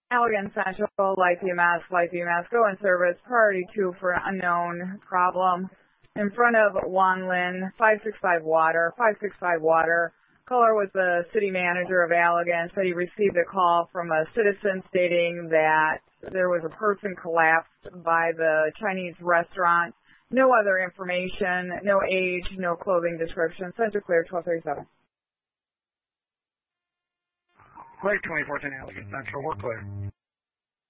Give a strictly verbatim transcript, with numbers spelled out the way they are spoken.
Allegan Central, Light B M S, Light B M S, go in service, priority two for unknown problem. In front of Wan Lin, five six five Water, five six five Water. Caller was the city manager of Allegan, said he received a call from a citizen stating that there was a person collapsed by the Chinese restaurant. No other information, no age, no clothing description. Center clear, twelve thirty-seven. Clear twenty-four ten Allegan Central, we're clear.